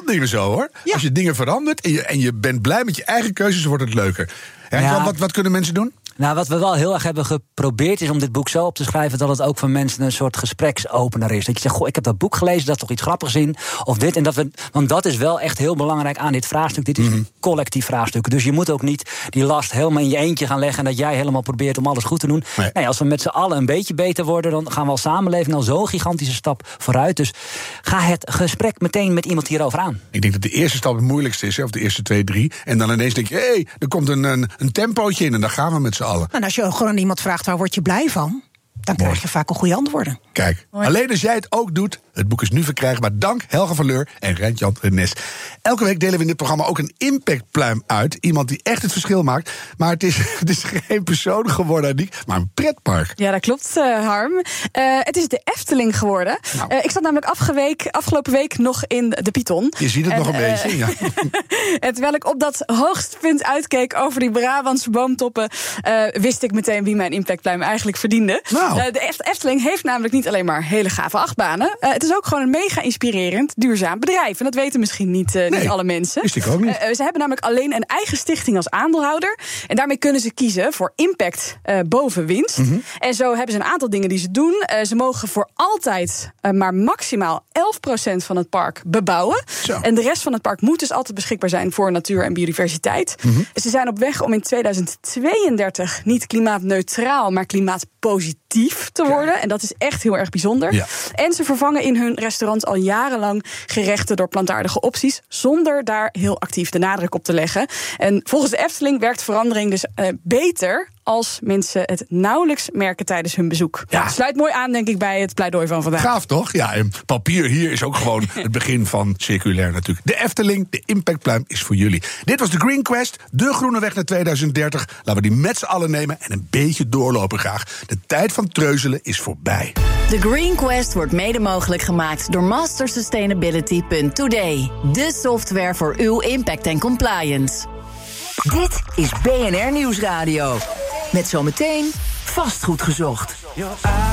dingen zo, hoor. Ja. Als je dingen verandert en je bent blij met je eigen keuzes, wordt het leuker. Ja. Wat kunnen mensen doen? Nou, wat we wel heel erg hebben geprobeerd is om dit boek zo op te schrijven dat het ook voor mensen een soort gespreksopener is. Dat je zegt, goh, ik heb dat boek gelezen, dat is toch iets grappigs in. Of dit en dat. Want dat is wel echt heel belangrijk aan dit vraagstuk. Dit is een collectief vraagstuk. Dus je moet ook niet die last helemaal in je eentje gaan leggen en dat jij helemaal probeert om alles goed te doen. Nee, als we met z'n allen een beetje beter worden, dan gaan we als samenleving al zo'n gigantische stap vooruit. Dus ga het gesprek meteen met iemand hierover aan. Ik denk dat de eerste stap het moeilijkste is, of de eerste 2, 3. En dan ineens denk je, er komt een tempootje in en dan gaan we met z'n allen. En als je gewoon aan iemand vraagt, waar word je blij van? Dan krijg je vaak al goede antwoorden. Kijk, alleen als jij het ook doet. Het boek is nu verkrijgbaar. Dank Helga van Leur en Rent-Jan Renes. Elke week delen we in dit programma ook een impactpluim uit. Iemand die echt het verschil maakt. Maar het is geen persoon geworden, Aniek, maar een pretpark. Ja, dat klopt, Harm. Het is de Efteling geworden. Nou. Ik zat namelijk afgelopen week nog in de Python. Je ziet het nog een beetje, ja. En terwijl ik op dat hoogtepunt uitkeek over die Brabantse boomtoppen, wist ik meteen wie mijn impactpluim eigenlijk verdiende. Nou. De Efteling heeft namelijk niet alleen maar hele gave achtbanen. Het is ook gewoon een mega inspirerend, duurzaam bedrijf. En dat weten misschien niet alle mensen. Wist ik ook niet. Ze hebben namelijk alleen een eigen stichting als aandeelhouder. En daarmee kunnen ze kiezen voor impact boven winst. Mm-hmm. En zo hebben ze een aantal dingen die ze doen. Ze mogen voor altijd maar maximaal 11% van het park bebouwen. Zo. En de rest van het park moet dus altijd beschikbaar zijn voor natuur en biodiversiteit. Mm-hmm. Ze zijn op weg om in 2032 niet klimaatneutraal, maar klimaatpositief te worden. En dat is echt heel erg bijzonder. Ja. En ze vervangen in hun restaurants al jarenlang gerechten door plantaardige opties, zonder daar heel actief de nadruk op te leggen. En volgens de Efteling werkt verandering dus beter als mensen het nauwelijks merken tijdens hun bezoek. Ja. Het sluit mooi aan, denk ik, bij het pleidooi van vandaag. Gaaf, toch? Ja, en papier hier is ook gewoon het begin van circulair natuurlijk. De Efteling, de impactpluim is voor jullie. Dit was de Green Quest, de groene weg naar 2030. Laten we die met z'n allen nemen en een beetje doorlopen graag. De tijd van treuzelen is voorbij. De Green Quest wordt mede mogelijk gemaakt door mastersustainability.today. De software voor uw impact en compliance. Dit is BNR Nieuwsradio. Met zometeen Vastgoed gezocht.